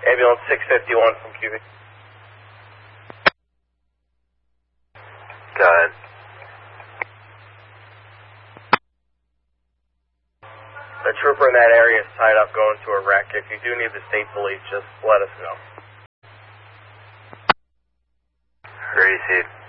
Ambulance 651 from QB. Go ahead. The trooper in that area is tied up going to a wreck. If you do need the state police, just let us know. Received.